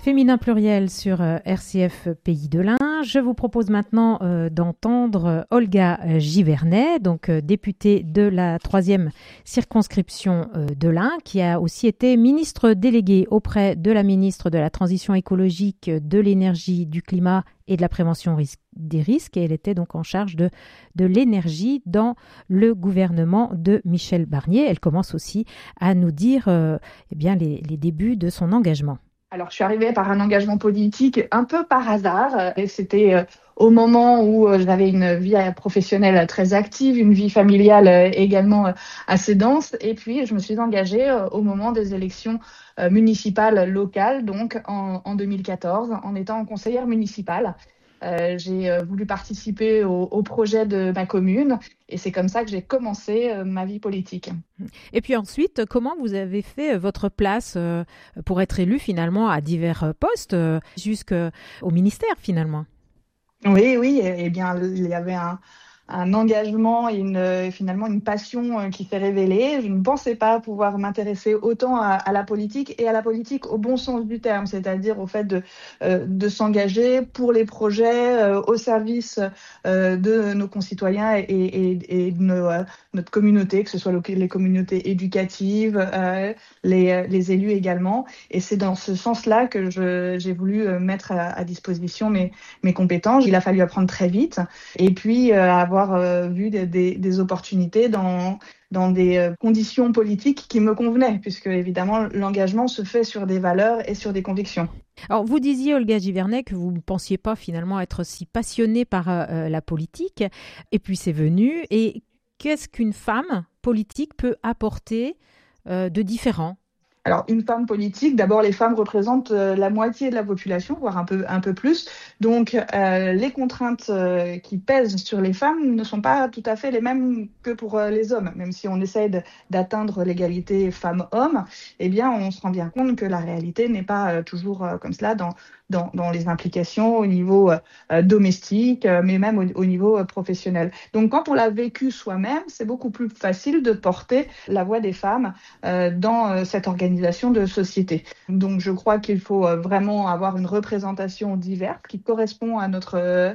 Féminin pluriel sur RCF Pays de l'Ain. Je vous propose maintenant d'entendre Olga Givernet, donc députée de la 3e circonscription de l'Ain, qui a aussi été ministre déléguée auprès de la ministre de la Transition écologique, de l'énergie, du climat et de la prévention des risques. Et elle était donc en charge de l'énergie dans le gouvernement de Michel Barnier. Elle commence aussi à nous dire les débuts de son engagement. Alors, je suis arrivée par un engagement politique un peu par hasard. Et c'était au moment où j'avais une vie professionnelle très active, une vie familiale également assez dense. Et puis, je me suis engagée au moment des élections municipales locales, donc en 2014, en étant conseillère municipale. J'ai voulu participer au projet de ma commune et c'est comme ça que j'ai commencé ma vie politique. Et puis ensuite, comment vous avez fait votre place pour être élu finalement à divers postes jusqu'au ministère finalement? Oui, eh bien, il y avait un engagement et finalement une passion qui s'est révélée. Je ne pensais pas pouvoir m'intéresser autant à la politique et à la politique au bon sens du terme, c'est-à-dire au fait de s'engager pour les projets au service de nos concitoyens et de notre communauté, que ce soit les communautés éducatives, les élus également. Et c'est dans ce sens-là que j'ai voulu mettre à disposition mes compétences. Il a fallu apprendre très vite et puis avoir vu des opportunités dans des conditions politiques qui me convenaient, puisque évidemment l'engagement se fait sur des valeurs et sur des convictions. Alors vous disiez, Olga Givernet, que vous ne pensiez pas finalement être si passionnée par la politique, et puis c'est venu. Et qu'est-ce qu'une femme politique peut apporter de différent ? Alors, une femme politique, d'abord, les femmes représentent la moitié de la population, voire un peu plus. Donc, les contraintes qui pèsent sur les femmes ne sont pas tout à fait les mêmes que pour les hommes. Même si on essaie d'atteindre l'égalité femmes-hommes, eh bien, on se rend bien compte que la réalité n'est pas toujours comme cela dans les implications au niveau domestique, mais même au niveau professionnel. Donc, quand on l'a vécu soi-même, c'est beaucoup plus facile de porter la voix des femmes dans cette organisation de société. Donc, je crois qu'il faut vraiment avoir une représentation diverse qui correspond à notre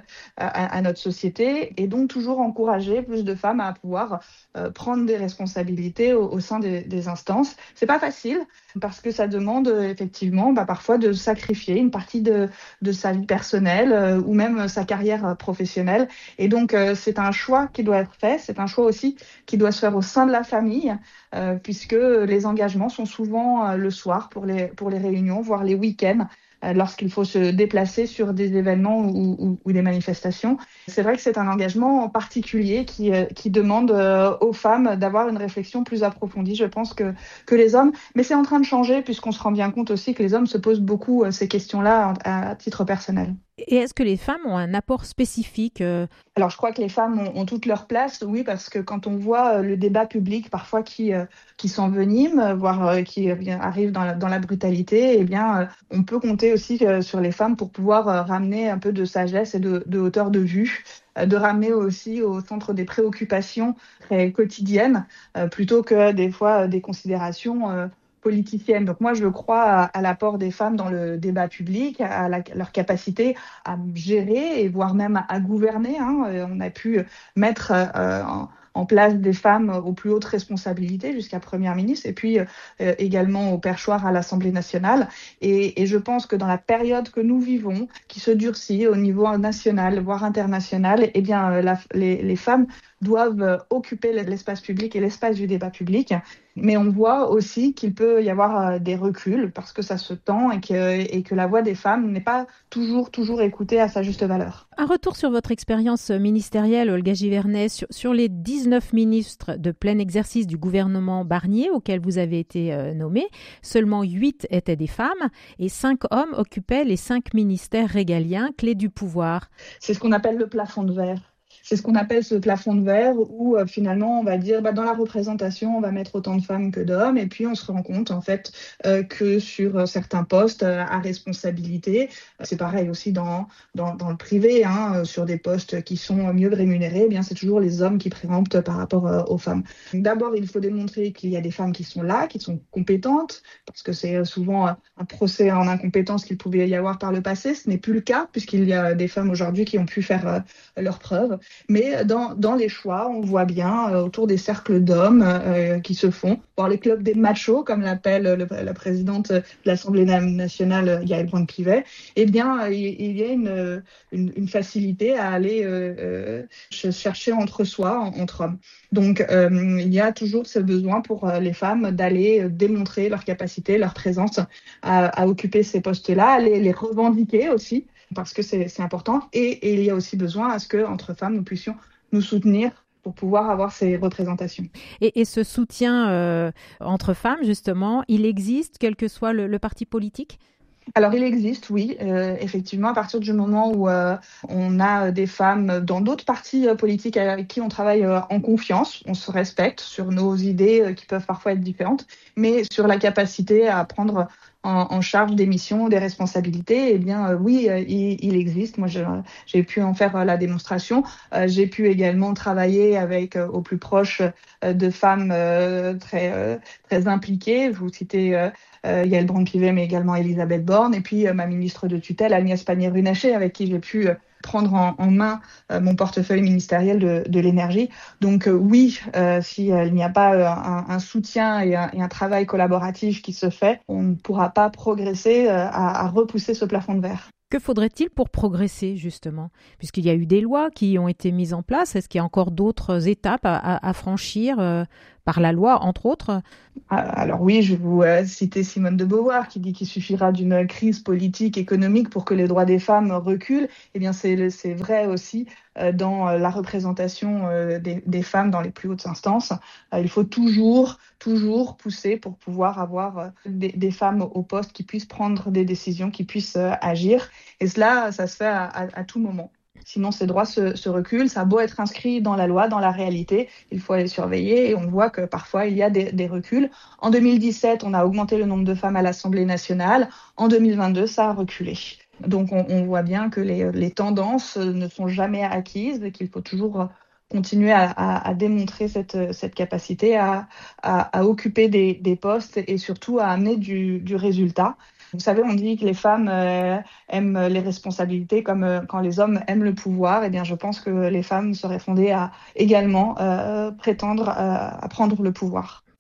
société et donc toujours encourager plus de femmes à pouvoir prendre des responsabilités au sein des instances. C'est pas facile parce que ça demande effectivement parfois de sacrifier une partie de sa vie personnelle ou même sa carrière professionnelle. Et donc, c'est un choix qui doit être fait. C'est un choix aussi qui doit se faire au sein de la famille puisque les engagements sont souvent le soir pour les réunions, voire les week-ends, lorsqu'il faut se déplacer sur des événements ou des manifestations. C'est vrai que c'est un engagement particulier qui demande aux femmes d'avoir une réflexion plus approfondie, je pense, que les hommes. Mais c'est en train de changer puisqu'on se rend bien compte aussi que les hommes se posent beaucoup ces questions-là à titre personnel. Et est-ce que les femmes ont un apport spécifique Alors, je crois que les femmes ont toute leur place, oui, parce que quand on voit le débat public parfois qui s'envenime, voire qui arrive dans la brutalité, eh bien, on peut compter aussi sur les femmes pour pouvoir ramener un peu de sagesse et de hauteur de vue, de ramener aussi au centre des préoccupations très quotidiennes, plutôt que des fois des considérations politicienne. Donc moi, je crois à l'apport des femmes dans le débat public, à leur capacité à gérer et voire même à gouverner. On a pu mettre en place des femmes aux plus hautes responsabilités jusqu'à première ministre et puis également au perchoir à l'Assemblée nationale. Et je pense que dans la période que nous vivons, qui se durcit au niveau national, voire international, eh bien, les femmes doivent occuper l'espace public et l'espace du débat public. Mais on voit aussi qu'il peut y avoir des reculs parce que ça se tend et que la voix des femmes n'est pas toujours écoutée à sa juste valeur. Un retour sur votre expérience ministérielle, Olga Givernet, sur les 19 ministres de plein exercice du gouvernement Barnier auxquels vous avez été nommée. Seulement 8 étaient des femmes et 5 hommes occupaient les 5 ministères régaliens, clés du pouvoir. C'est ce qu'on appelle le plafond de verre. C'est ce qu'on appelle ce plafond de verre où finalement on va dire dans la représentation on va mettre autant de femmes que d'hommes et puis on se rend compte en fait que sur certains postes à responsabilité, c'est pareil aussi dans le privé, hein, sur des postes qui sont mieux rémunérés, eh bien c'est toujours les hommes qui préemptent par rapport aux femmes. D'abord il faut démontrer qu'il y a des femmes qui sont là, qui sont compétentes, parce que c'est souvent un procès en incompétence qu'il pouvait y avoir par le passé. Ce n'est plus le cas puisqu'il y a des femmes aujourd'hui qui ont pu faire leurs preuves. Mais dans les choix, on voit bien autour des cercles d'hommes qui se font, voire les clubs des machos, comme l'appelle la présidente de l'Assemblée nationale, Yael Braun-Pivet, eh bien, il y a une facilité à aller chercher entre soi, entre hommes. Donc, il y a toujours ce besoin pour les femmes d'aller démontrer leur capacité, leur présence à occuper ces postes-là, à les revendiquer aussi, parce que c'est important. Et il y a aussi besoin à ce qu'entre femmes, nous puissions nous soutenir pour pouvoir avoir ces représentations. Et ce soutien entre femmes, justement, il existe, quel que soit le parti politique? Alors, il existe, oui, effectivement, à partir du moment où on a des femmes dans d'autres partis politiques avec qui on travaille en confiance, on se respecte sur nos idées qui peuvent parfois être différentes, mais sur la capacité à prendre en charge des missions, des responsabilités, eh bien, oui, il existe. Moi, j'ai pu en faire la démonstration. J'ai pu également travailler avec au plus proche de femmes très impliquées. Je vous citez Yael Braun-Pivet, mais également Elisabeth Borne, et puis ma ministre de tutelle, Agnès Pannier-Runacher, avec qui j'ai pu prendre en main mon portefeuille ministériel de l'énergie. Donc oui, s'il n'y a pas un soutien et un travail collaboratif qui se fait, on ne pourra pas progresser à repousser ce plafond de verre. Que faudrait-il pour progresser, justement? Puisqu'il y a eu des lois qui ont été mises en place, est-ce qu'il y a encore d'autres étapes à franchir par la loi, entre autres? Alors oui, je vais vous citer Simone de Beauvoir qui dit qu'il suffira d'une crise politique, économique pour que les droits des femmes reculent. Eh bien, c'est vrai aussi dans la représentation des femmes dans les plus hautes instances. Il faut toujours pousser pour pouvoir avoir des femmes au poste qui puissent prendre des décisions, qui puissent agir. Et cela, ça se fait à tout moment. Sinon, ces droits se reculent. Ça a beau être inscrit dans la loi, dans la réalité, il faut aller surveiller et on voit que parfois, il y a des reculs. En 2017, on a augmenté le nombre de femmes à l'Assemblée nationale. En 2022, ça a reculé. Donc, on voit bien que les tendances ne sont jamais acquises et qu'il faut toujours continuer à démontrer cette capacité à occuper des postes et surtout à amener du résultat. Vous savez, on dit que les femmes aiment les responsabilités comme quand les hommes aiment le pouvoir. Eh bien, je pense que les femmes seraient fondées à également prétendre à prendre le pouvoir.